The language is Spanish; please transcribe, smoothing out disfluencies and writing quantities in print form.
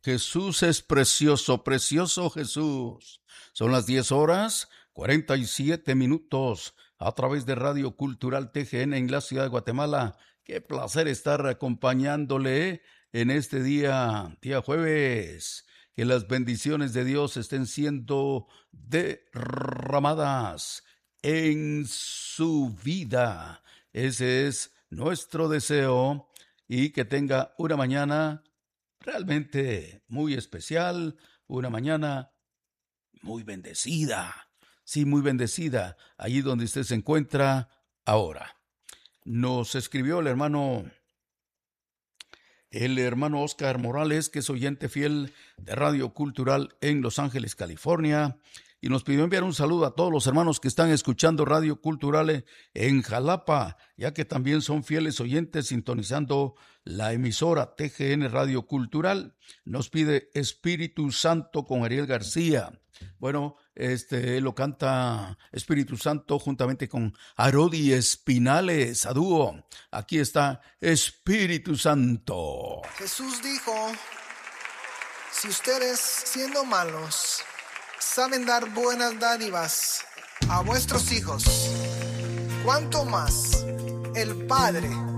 Jesús es precioso, precioso Jesús. Son las 10:47 a través de Radio Cultural TGN en la ciudad de Guatemala. Qué placer estar acompañándole en este día jueves. Que las bendiciones de Dios estén siendo derramadas en su vida. Ese es nuestro deseo, y que tenga una mañana realmente muy especial, una mañana muy bendecida. Sí, muy bendecida, allí donde usted se encuentra ahora. Nos escribió el hermano Oscar Morales, que es oyente fiel de Radio Cultural en Los Ángeles, California, y nos pidió enviar un saludo a todos los hermanos que están escuchando Radio Cultural en Jalapa, ya que también son fieles oyentes sintonizando la emisora TGN Radio Cultural. Nos pide Espíritu Santo con Ariel García. Bueno, lo canta Espíritu Santo juntamente con Arodi Espinales a dúo. Aquí está Espíritu Santo. Jesús dijo: si ustedes, siendo malos, saben dar buenas dádivas a vuestros hijos, ¿cuánto más el Padre